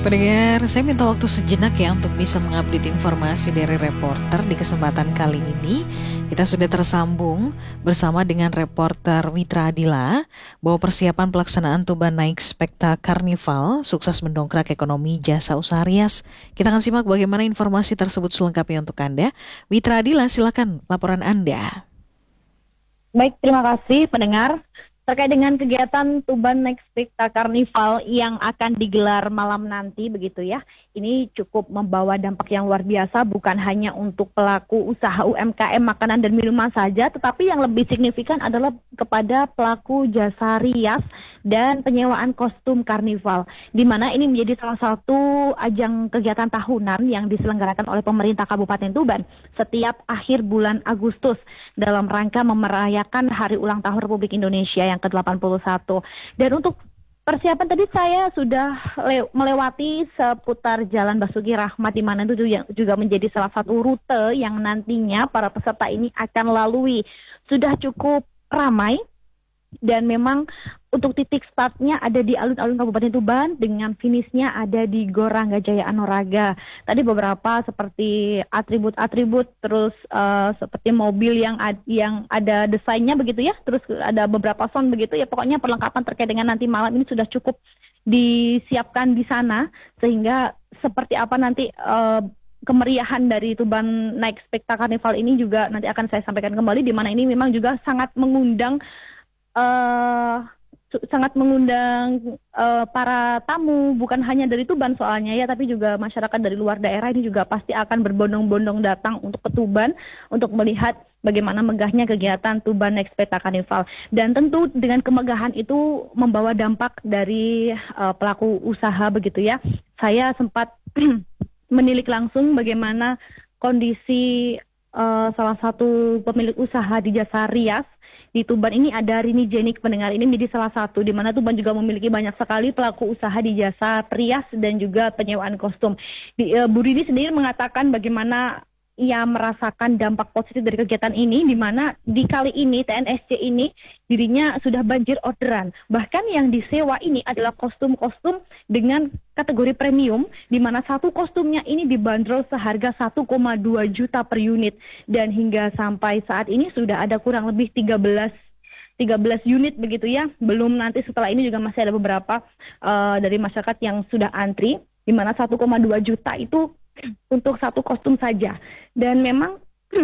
Pendengar, saya minta waktu sejenak ya untuk bisa mengupdate informasi dari reporter. Di kesempatan kali ini kita sudah tersambung bersama dengan reporter Mitra Adila bahwa persiapan pelaksanaan Tuban Naik Spekta Karnival sukses mendongkrak ekonomi jasa usaha rias. Kita akan simak bagaimana informasi tersebut selengkapnya untuk Anda. Mitra Adila, silakan laporan Anda. Baik, terima kasih pendengar. Terkait dengan kegiatan Tuban Naik Spekta Karnival yang akan digelar malam nanti begitu ya. Ini cukup membawa dampak yang luar biasa, bukan hanya untuk pelaku usaha UMKM makanan dan minuman saja, tetapi yang lebih signifikan adalah kepada pelaku jasa rias dan penyewaan kostum karnival, di mana ini menjadi salah satu ajang kegiatan tahunan yang diselenggarakan oleh pemerintah Kabupaten Tuban setiap akhir bulan Agustus dalam rangka merayakan Hari Ulang Tahun Republik Indonesia yang ke-81. Dan untuk persiapan tadi saya sudah melewati seputar Jalan Basuki Rahmat, di mana itu juga menjadi salah satu rute yang nantinya para peserta ini akan lalui. Sudah cukup ramai dan memang untuk titik startnya ada di alun-alun Kabupaten Tuban dengan finishnya ada di Gor Rangga Jaya Anoraga. Tadi beberapa seperti atribut-atribut, terus seperti mobil yang ada desainnya begitu ya, terus ada beberapa sound begitu ya, pokoknya perlengkapan terkait dengan nanti malam ini sudah cukup disiapkan di sana, sehingga seperti apa nanti kemeriahan dari Tuban Naik Spekta Karnival ini juga nanti akan saya sampaikan kembali, di mana ini memang juga sangat mengundang para tamu, bukan hanya dari Tuban soalnya ya, tapi juga masyarakat dari luar daerah ini juga pasti akan berbondong-bondong datang untuk ke Tuban untuk melihat bagaimana megahnya kegiatan Tuban Naik Spekta Karnival. Dan tentu dengan kemegahan itu membawa dampak dari pelaku usaha begitu ya. Saya sempat menilik langsung bagaimana kondisi salah satu pemilik usaha di jasa rias di Tuban. Ini ada Rini Jenik, pendengar, ini menjadi salah satu di mana Tuban juga memiliki banyak sekali pelaku usaha di jasa rias dan juga penyewaan kostum. Bu Rini sendiri mengatakan bagaimana ia merasakan dampak positif dari kegiatan ini, di mana di kali ini TNSC ini dirinya sudah banjir orderan. Bahkan yang disewa ini adalah kostum-kostum dengan kategori premium, di mana satu kostumnya ini dibanderol seharga 1,2 juta per unit, dan hingga sampai saat ini sudah ada kurang lebih 13 unit begitu ya. Belum nanti setelah ini juga masih ada beberapa dari masyarakat yang sudah antri, di mana 1,2 juta itu untuk satu kostum saja. Dan memang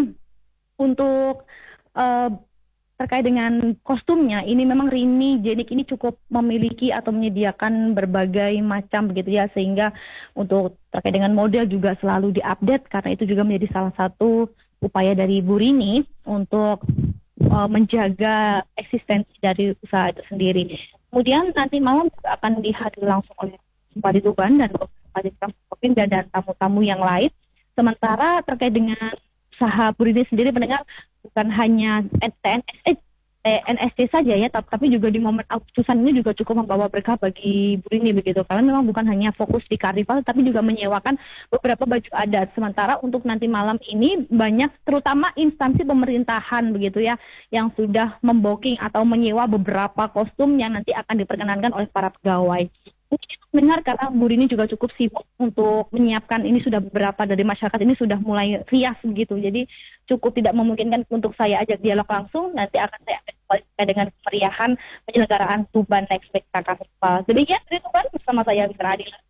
untuk terkait dengan kostumnya ini memang Rini Jenik ini cukup memiliki atau menyediakan berbagai macam begitu ya, sehingga untuk terkait dengan model juga selalu diupdate, karena itu juga menjadi salah satu upaya dari Bu Rini untuk menjaga eksistensi dari usaha itu sendiri. Kemudian nanti malam juga akan dihadiri langsung oleh Bupati Tuban dan dan tamu-tamu yang lain. Sementara terkait dengan usaha Bu Rini sendiri, pendengar, bukan hanya TNSC saja ya, tapi juga di momen Agustusan ini juga cukup membawa berkah bagi Bu Rini begitu, karena memang bukan hanya fokus di karnival, tapi juga menyewakan beberapa baju adat. Sementara untuk nanti malam ini banyak terutama instansi pemerintahan begitu ya yang sudah membooking atau menyewa beberapa kostum yang nanti akan diperkenankan oleh para pegawai. Mungkin itu mendengar, karena Bu Rini juga cukup sibuk untuk menyiapkan ini, sudah beberapa dari masyarakat ini sudah mulai rias begitu. Jadi cukup tidak memungkinkan untuk saya ajak dialog langsung. Nanti akan saya kembali dengan kemeriahan penyelenggaraan Tuban Naik Spekta Karnival. Demikian dari Tuban bersama saya Mitra Adila.